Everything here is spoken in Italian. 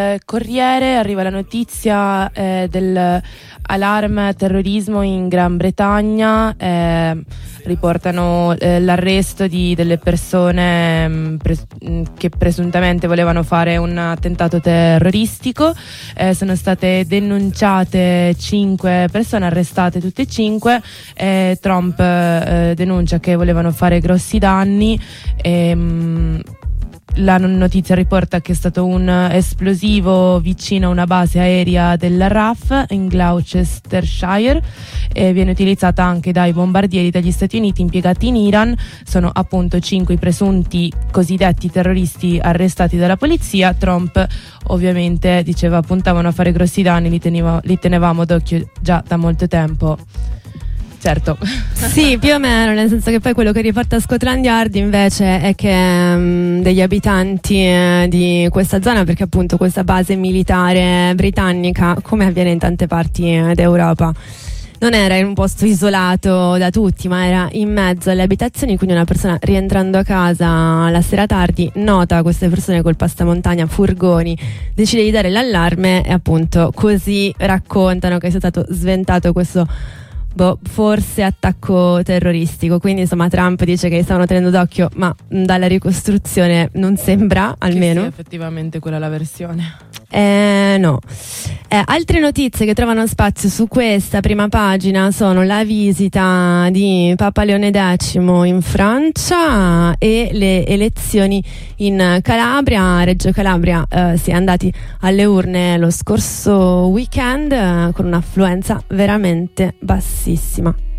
Corriere arriva la notizia dell'allarme terrorismo in Gran Bretagna. Riportano l'arresto di delle persone che presuntamente volevano fare un attentato terroristico. Sono state denunciate 5 persone, arrestate tutte e 5. Trump denuncia che volevano fare grossi danni. La notizia riporta che è stato un esplosivo vicino a una base aerea della RAF in Gloucestershire e viene utilizzata anche dai bombardieri degli Stati Uniti impiegati in Iran. Sono appunto 5 i presunti cosiddetti terroristi arrestati dalla polizia. Trump ovviamente diceva puntavano a fare grossi danni, li tenevamo d'occhio già da molto tempo. Certo. Sì, più o meno, nel senso che poi quello che riporta Scotland Yard invece è che degli abitanti di questa zona, perché appunto questa base militare britannica, come avviene in tante parti d'Europa, non era in un posto isolato da tutti, ma era in mezzo alle abitazioni, quindi una persona rientrando a casa la sera tardi nota queste persone col passamontagna, furgoni, decide di dare l'allarme e appunto così raccontano che sia stato sventato questo forse attacco terroristico. Quindi insomma Trump dice che li stavano tenendo d'occhio, ma dalla ricostruzione non sembra, almeno che sia effettivamente quella la versione. No. Altre notizie che trovano spazio su questa prima pagina sono la visita di Papa Leone X in Francia e le elezioni in Calabria. Reggio Calabria si è andati alle urne lo scorso weekend con un'affluenza veramente bassissima.